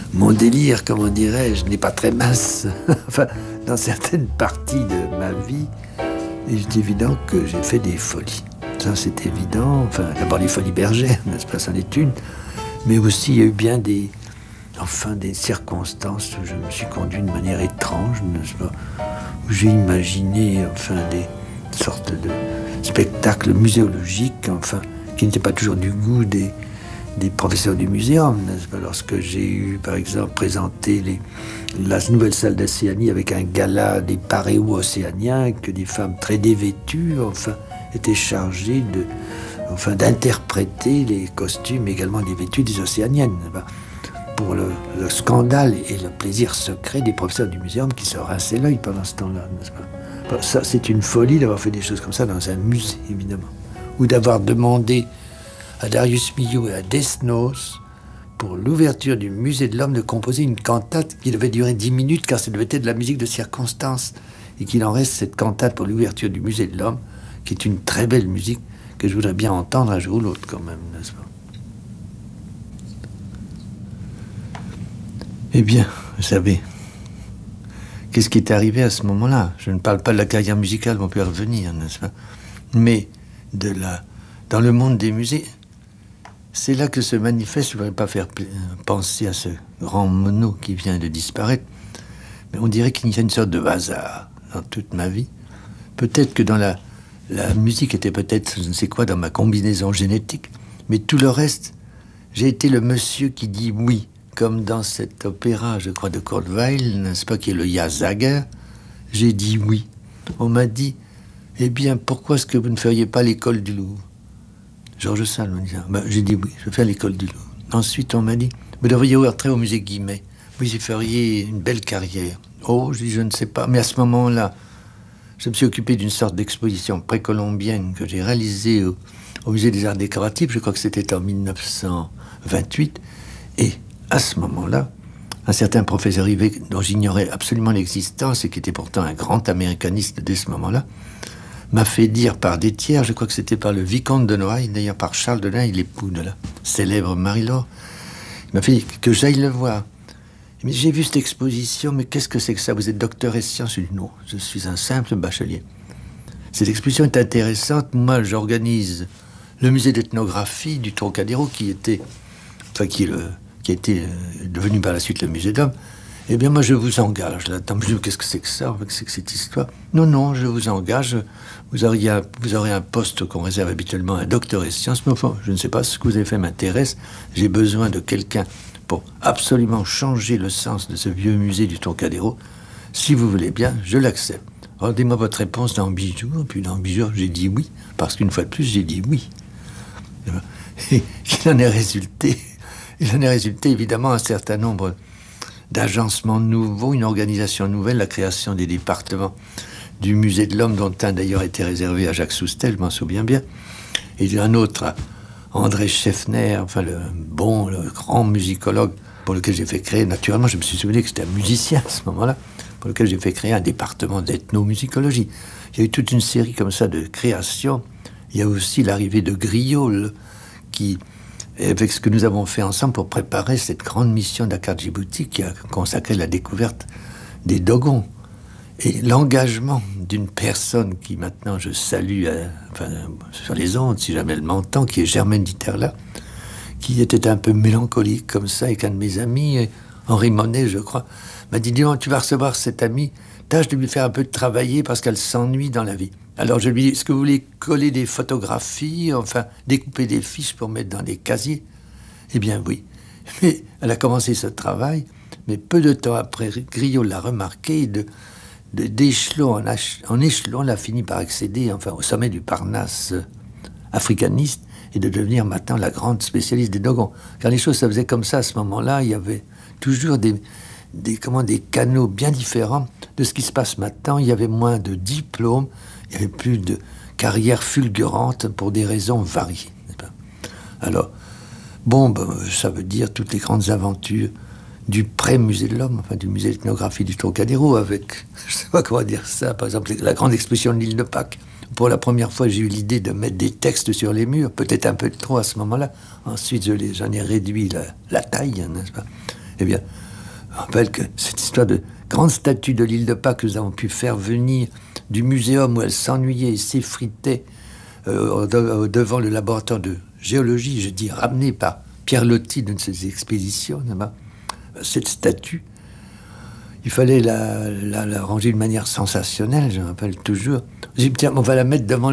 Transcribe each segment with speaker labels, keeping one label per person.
Speaker 1: mon délire, comment dirais-je, n'est pas très mince. Enfin, dans certaines parties de ma vie, il est évident que j'ai fait des folies. Ça, c'est évident. Enfin, d'abord les folies bergères, n'est-ce pas, c'en est une. Mais aussi, il y a eu bien des circonstances où je me suis conduit de manière étrange, n'est-ce pas, où j'ai imaginé, des sortes de spectacles muséologiques, qui n'étaient pas toujours du goût des professeurs du muséum, n'est-ce pas, lorsque j'ai eu, par exemple, présenté la nouvelle salle d'Océanie avec un gala des paréos océaniens, que des femmes très dévêtues, étaient chargées d'interpréter les costumes également dévêtus des océaniennes, n'est-ce pas, pour le scandale et le plaisir secret des professeurs du muséum qui se rinçaient l'œil pendant ce temps-là, n'est-ce pas. Ça, c'est une folie d'avoir fait des choses comme ça dans un musée, évidemment. Ou d'avoir demandé à Darius Milhaud et à Desnos, pour l'ouverture du musée de l'homme, de composer une cantate qui devait durer 10 minutes, car ça devait être de la musique de circonstance. Et qu'il en reste cette cantate pour l'ouverture du musée de l'homme, qui est une très belle musique, que je voudrais bien entendre un jour ou l'autre, quand même, n'est-ce pas. Eh bien, vous savez, qu'est-ce qui est arrivé à ce moment-là? Je ne parle pas de la carrière musicale, on peut y revenir, n'est-ce pas? Mais dans le monde des musées, c'est là que se manifeste, je ne voudrais pas faire penser à ce grand mono qui vient de disparaître, mais on dirait qu'il y a une sorte de hasard dans toute ma vie. Peut-être que dans la musique était peut-être, je ne sais quoi, dans ma combinaison génétique, mais tout le reste, j'ai été le monsieur qui dit oui, comme dans cet opéra, je crois, de Kurt Weill, n'est-ce pas, qui est le Ja Sager. J'ai dit oui. On m'a dit, eh bien, pourquoi est-ce que vous ne feriez pas l'école du Louvre? Georges Sand m'a dit ça. J'ai dit oui, je vais faire l'école du Louvre. Ensuite, on m'a dit, vous devriez entrer au musée Guimet. Vous y feriez une belle carrière. Oh, je dis, je ne sais pas. Mais à ce moment-là, je me suis occupé d'une sorte d'exposition précolombienne que j'ai réalisée au musée des Arts Décoratifs. Je crois que c'était en 1928. Et à ce moment-là, un certain professeur Rivet, dont j'ignorais absolument l'existence et qui était pourtant un grand américaniste dès ce moment-là, m'a fait dire par des tiers, je crois que c'était par le vicomte de Noailles, d'ailleurs par Charles de Noailles, l'époux de la célèbre Marie-Laure, il m'a fait dire que j'aille le voir. Mais j'ai vu cette exposition, mais qu'est-ce que c'est que ça? Vous êtes docteur et sciences? Je dis non, je suis un simple bachelier. Cette exposition est intéressante. Moi, j'organise le musée d'ethnographie du Trocadéro, qui a été devenu par la suite le musée d'Homme. Eh bien, moi, je vous engage là-dedans. Je dis, qu'est-ce que c'est que ça? Qu'est-ce que c'est que cette histoire? Non, je vous engage. Vous aurez un poste qu'on réserve habituellement à un docteur et sciences. Mais enfin, je ne sais pas, ce que vous avez fait m'intéresse. J'ai besoin de quelqu'un pour absolument changer le sens de ce vieux musée du Trocadéro. Si vous voulez bien, je l'accepte. Rendez-moi votre réponse dans 8 jours. Puis dans 8 jours, j'ai dit oui. Parce qu'une fois de plus, j'ai dit oui. Et il en est résulté évidemment un certain nombre d'agencements nouveaux, une organisation nouvelle, la création des départements du musée de l'homme, dont un d'ailleurs était réservé à Jacques Soustel, je m'en souviens bien, et un autre à André Scheffner, le grand musicologue pour lequel j'ai fait créer, naturellement je me suis souvenu que c'était un musicien à ce moment-là, pour lequel j'ai fait créer un département d'ethnomusicologie. Il y a eu toute une série comme ça de créations. Il y a aussi l'arrivée de Griaule, qui, avec ce que nous avons fait ensemble pour préparer cette grande mission Dakar Djibouti qui a consacré la découverte des Dogons. Et l'engagement d'une personne qui maintenant je salue sur les ondes, si jamais elle m'entend, qui est Germaine Diterla, qui était un peu mélancolique comme ça, et qu'un de mes amis, Henri Monet, je crois, m'a dit, dis donc, tu vas recevoir cette amie, tâche de lui faire un peu de travailler parce qu'elle s'ennuie dans la vie. Alors je lui dis, est-ce que vous voulez coller des photographies, découper des fiches pour mettre dans des casiers? Eh bien oui. Mais elle a commencé ce travail, mais peu de temps après, Griaule l'a remarqué, d'échelon en échelon, elle a fini par accéder au sommet du Parnasse africaniste et de devenir maintenant la grande spécialiste des Dogons. Car les choses se faisaient comme ça à ce moment-là, il y avait toujours des canaux bien différents de ce qui se passe maintenant. Il y avait moins de diplômes, il y avait plus de carrières fulgurantes pour des raisons variées. Alors, ça veut dire toutes les grandes aventures du pré-musée de l'homme, du musée d'ethnographie du Trocadéro, avec, je ne sais pas comment dire ça, par exemple, la grande exposition de l'île de Pâques. Pour la première fois, j'ai eu l'idée de mettre des textes sur les murs, peut-être un peu trop à ce moment-là. Ensuite, j'en ai réduit la taille, n'est-ce pas? Eh bien, je rappelle que cette histoire de grande statue de l'île de Pâques que nous avons pu faire venir du muséum où elle s'ennuyait et s'effritait devant le laboratoire de géologie, je dis ramené par Pierre Loti d'une de ses expéditions, cette statue, il fallait la ranger de manière sensationnelle, je me rappelle toujours. J'ai dit, tiens, on va la mettre devant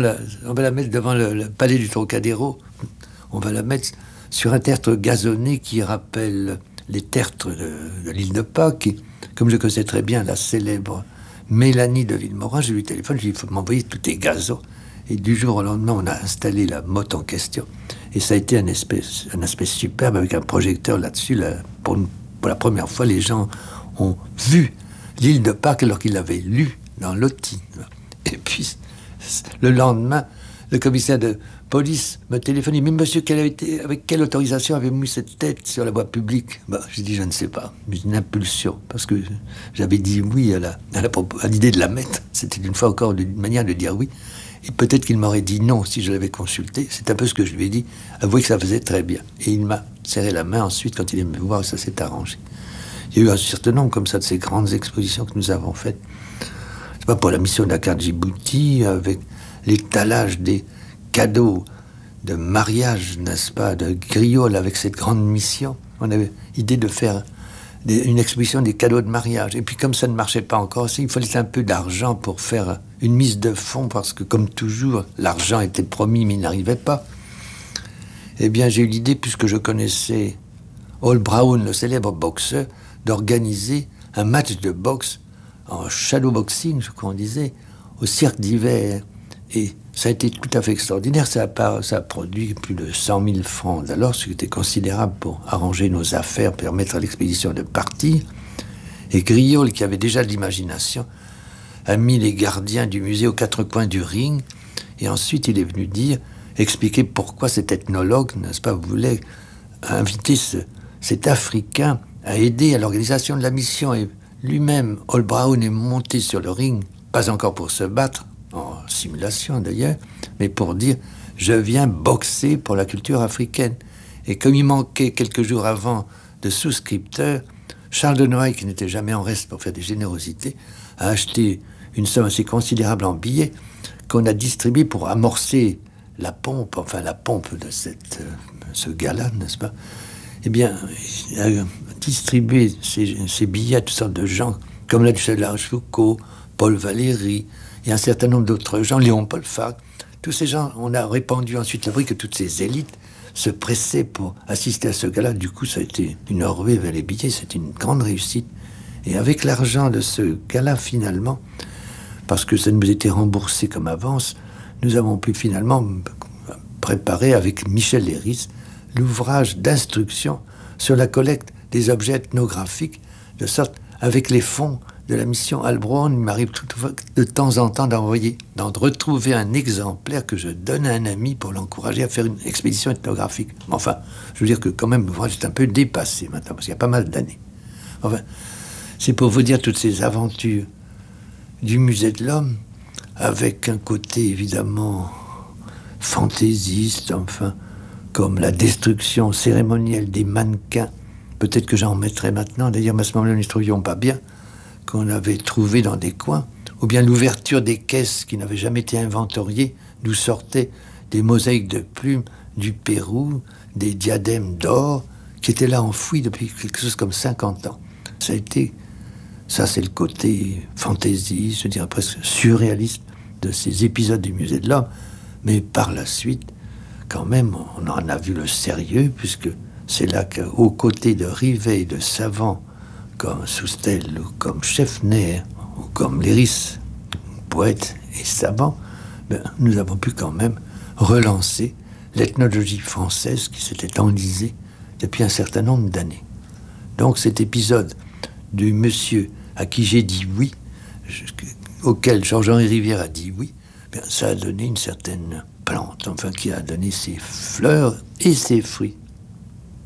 Speaker 1: le palais du Trocadéro. On va la mettre sur un tertre gazonné qui rappelle les tertres de l'île de Pâques. Et comme je connaissais très bien la célèbre Mélanie de Villemorin, je lui téléphone, je lui dis, il faut m'envoyer tous tes gazons. Et du jour au lendemain, on a installé la motte en question. Et ça a été un aspect superbe avec un projecteur là-dessus. Pour la première fois, les gens ont vu l'île de Pâques alors qu'ils l'avaient lu dans Loti. Et puis, le lendemain, le commissaire de police me téléphone. Il dit, mais monsieur, avec quelle autorisation avez-vous mis cette tête sur la voie publique? Je dis, je ne sais pas. Mais une impulsion. Parce que j'avais dit oui à l'idée de la mettre. C'était une fois encore une manière de dire oui. Et peut-être qu'il m'aurait dit non si je l'avais consulté. C'est un peu ce que je lui ai dit. Avouez que ça faisait très bien. Et il m'a serré la main ensuite quand il est venu me voir, ça s'est arrangé. Il y a eu un certain nombre comme ça de ces grandes expositions que nous avons faites. C'est pas pour la mission Dakar Djibouti, avec l'étalage des cadeaux de mariage, n'est-ce pas, de Griol avec cette grande mission. On avait l'idée de faire une exposition des cadeaux de mariage. Et puis comme ça ne marchait pas encore, il fallait un peu d'argent pour faire une mise de fonds, parce que comme toujours, l'argent était promis mais il n'arrivait pas. Eh bien, j'ai eu l'idée, puisque je connaissais Hall Brown, le célèbre boxeur, d'organiser un match de boxe en shadowboxing, je crois qu'on disait, au cirque d'hiver. Et ça a été tout à fait extraordinaire. Ça a produit plus de 100 000 francs d'alors, ce qui était considérable pour arranger nos affaires, permettre à l'expédition de partir. Et Griol, qui avait déjà de l'imagination, a mis les gardiens du musée aux quatre coins du ring. Et ensuite, il est venu expliquer pourquoi cet ethnologue, n'est-ce pas, voulait inviter cet Africain à aider à l'organisation de la mission. Et lui-même, Hall Brown, est monté sur le ring, pas encore pour se battre, en simulation d'ailleurs, mais pour dire « je viens boxer pour la culture africaine ». Et comme il manquait quelques jours avant de souscripteurs, Charles de Noailles, qui n'était jamais en reste pour faire des générosités, a acheté une somme assez considérable en billets qu'on a distribué pour amorcer la pompe de ce gala, n'est-ce pas? Eh bien, il a distribué ces billets à toutes sortes de gens, comme Ladislas Foucault, Paul Valéry, et un certain nombre d'autres gens, Léon Paul Farc. Tous ces gens, on a répandu ensuite le bruit que toutes ces élites se pressaient pour assister à ce gala. Du coup, ça a été une ruée vers les billets, c'était une grande réussite. Et avec l'argent de ce gala, finalement, parce que ça nous était remboursé comme avance, nous avons pu finalement préparer avec Michel Léris l'ouvrage d'instruction sur la collecte des objets ethnographiques, de sorte, avec les fonds de la mission Heilbronn, il m'arrive de temps en temps de retrouver un exemplaire que je donne à un ami pour l'encourager à faire une expédition ethnographique. Enfin, je veux dire que quand même l'ouvrage est un peu dépassé maintenant, parce qu'il y a pas mal d'années. Enfin, c'est pour vous dire toutes ces aventures du musée de l'homme, avec un côté évidemment fantaisiste, enfin, comme la destruction cérémonielle des mannequins. Peut-être que j'en mettrai maintenant, d'ailleurs, à ce moment-là, nous ne trouvions pas bien, qu'on avait trouvé dans des coins, ou bien l'ouverture des caisses qui n'avaient jamais été inventoriées, d'où sortaient des mosaïques de plumes du Pérou, des diadèmes d'or, qui étaient là enfouis depuis quelque chose comme 50 ans. Ça c'est le côté fantaisie, je dirais presque surréaliste de ces épisodes du musée de l'homme, mais par la suite, quand même, on en a vu le sérieux, puisque c'est là qu'aux côtés de Rivet et de savants, comme Soustelle, ou comme Scheffner, ou comme Léris, poète et savant, nous avons pu quand même relancer l'ethnologie française qui s'était enlisée depuis un certain nombre d'années. Donc cet épisode du monsieur à qui j'ai dit oui, auquel Georges-Henri Rivière a dit oui, ça a donné une certaine plante, enfin qui a donné ses fleurs et ses fruits.